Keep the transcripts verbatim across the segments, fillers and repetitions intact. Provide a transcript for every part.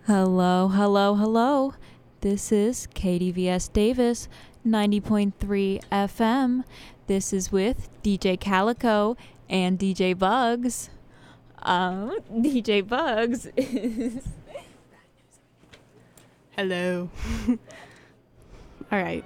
Hello, hello, hello. This is K D V S Davis, ninety point three F M. This is with D J Calico and D J Bugs. Um, D J Bugs is... Hello. All right.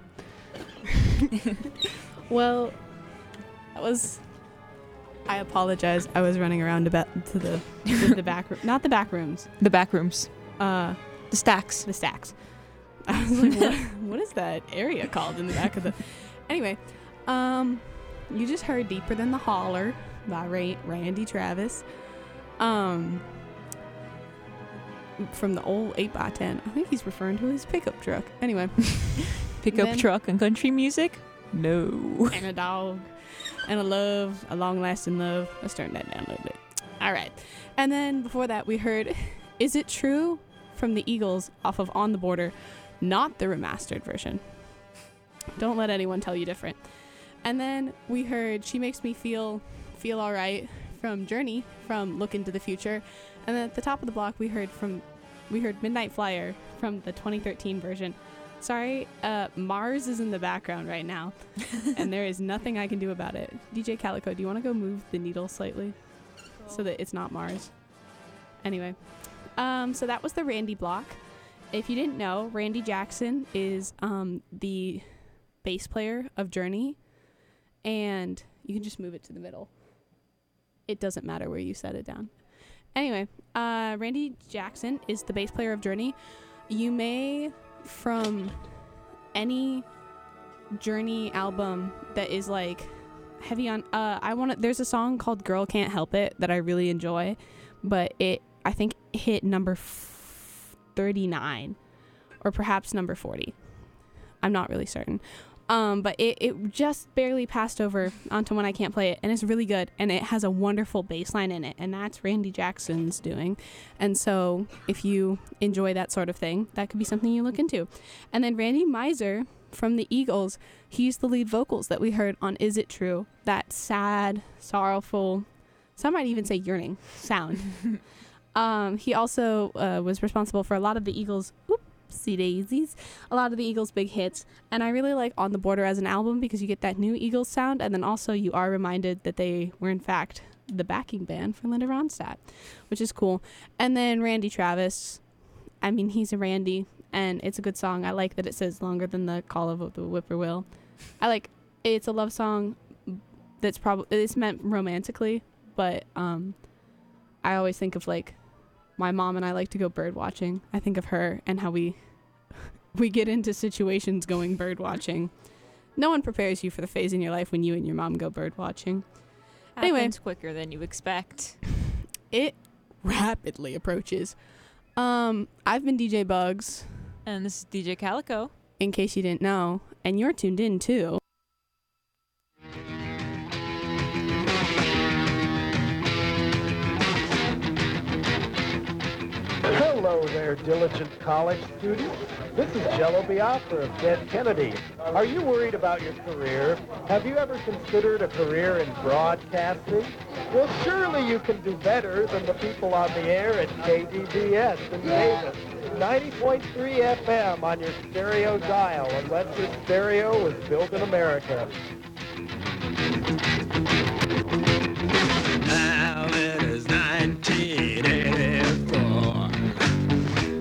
Well, that was... I apologize. I was running around about to the to the back room, not the back rooms, The back rooms. uh, The stacks. the stacks. I was like, what, what is that area called in the back of the? Anyway, um, you just heard "Deeper Than the Holler" by Ray, Randy Travis, um, from the old eight by ten. I think he's referring to his pickup truck. Anyway, Pickup Then- truck and country music? No. and a dog. And a love, a long-lasting love. Let's turn that down a little bit. All right. And then before that, we heard Is It True from the Eagles off of On the Border, not the remastered version. Don't let anyone tell you different. And then we heard She Makes Me Feel Feel All Right from Journey from Look Into the Future. And then at the top of the block, we heard from we heard Midnight Flyer from the twenty thirteen version. Sorry, uh, Mars is in the background right now, and there is nothing I can do about it. D J Calico, do you want to go move the needle slightly so that it's not Mars? Anyway, um, so that was the Randy block. If you didn't know, Randy Jackson is um, the bass player of Journey, and you can just move it to the middle. It doesn't matter where you set it down. Anyway, uh, Randy Jackson is the bass player of Journey. You may... from any Journey album that is like heavy on uh I want to there's a song called Girl Can't Help It that I really enjoy, but it I think hit number f- thirty-nine or perhaps number forty. I'm not really certain. Um, but it, it just barely passed over onto When I Can't Play It, and it's really good, and it has a wonderful bass line in it, and that's Randy Jackson's doing. And so if you enjoy that sort of thing, that could be something you look into. And then Randy Meisner from the Eagles, he's the lead vocals that we heard on Is It True? That sad, sorrowful, some might even say yearning sound. um, he also uh, was responsible for a lot of the Eagles' Oopsie daisies, a lot of the Eagles' big hits, and I really like On the Border as an album because you get that new Eagles sound, and then also you are reminded that they were in fact the backing band for Linda Ronstadt, which is cool. And then Randy Travis, I mean, he's a Randy, and it's a good song. I like that it says longer than the Call of the Whippoorwill. I like it's a love song that's probably it's meant romantically, but um I always think of like my mom and I like to go bird watching. I think of her and how we we get into situations going bird watching. No one prepares you for the phase in your life when you and your mom go bird watching. Anyway, Happens quicker than you expect. It rapidly approaches. Um, I've been D J Bugs, And this is D J Calico. in case you didn't know, and you're tuned in too. Hello there, diligent college students. This is Jello Biafra of Dead Kennedy. Are you worried about your career? Have you ever considered a career in broadcasting? Well, surely you can do better than the people on the air at K D V S in Davis. ninety point three F M on your stereo dial, unless your stereo was built in America.